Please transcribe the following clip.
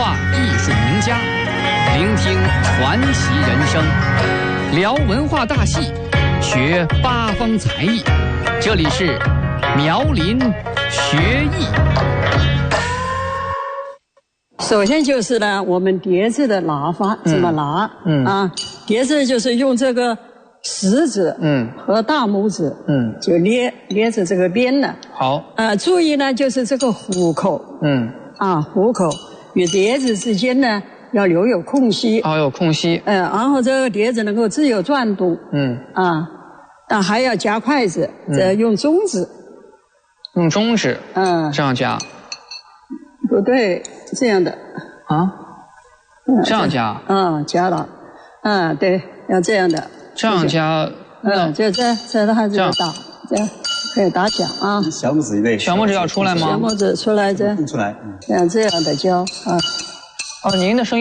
化艺术名家，聆听传奇人生，聊文化大戏，学八方才艺。这里是苗林学艺。 首先就是呢，我们碟子的拿法怎么拿？碟子就是用这个食指和大拇指就捏着这个边呢。 好， 注意呢，就是这个虎口虎口与碟子之间呢要留有空隙。 有空隙。 然后这个碟子能够自由转动。但还要夹筷子，用中指。 用中指。这样夹。 不对，这样的。 这样夹。 夹了。对，要这样的。 这样夹。 就这它这样打，这样可以打响啊。 小拇指以内。 小拇指要出来吗？ 小拇指出来这样。 出来。 这样的教您的声音